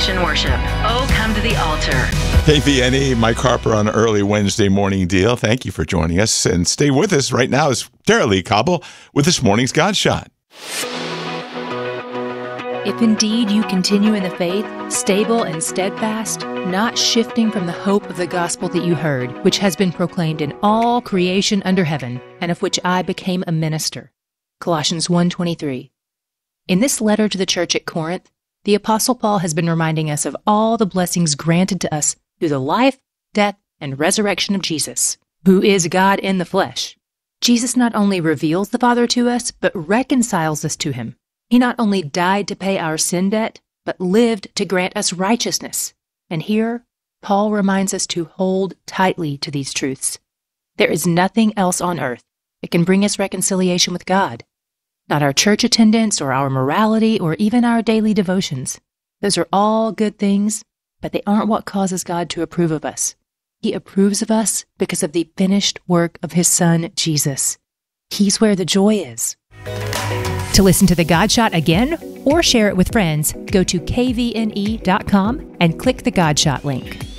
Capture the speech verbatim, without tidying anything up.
Reconciliation Worship. Oh, come to the altar. K V N E, Mike Harper on early Wednesday morning deal. Thank you for joining us. And stay with us right now is Tara Lee Cobble with this morning's God Shot. If indeed you continue in the faith, stable and steadfast, not shifting from the hope of the gospel that you heard, which has been proclaimed in all creation under heaven, and of which I became a minister. Colossians one twenty-three. In this letter to the church at Corinth, the Apostle Paul has been reminding us of all the blessings granted to us through the life, death, and resurrection of Jesus, who is God in the flesh. Jesus not only reveals the Father to us, but reconciles us to him. He not only died to pay our sin debt, but lived to grant us righteousness. And here, Paul reminds us to hold tightly to these truths. There is nothing else on earth that can bring us reconciliation with God. Not our church attendance or our morality or even our daily devotions. Those are all good things, but they aren't what causes God to approve of us. He approves of us because of the finished work of his Son, Jesus. He's where the joy is. To listen to the God Shot again or share it with friends, go to K V N E dot com and click the God Shot link.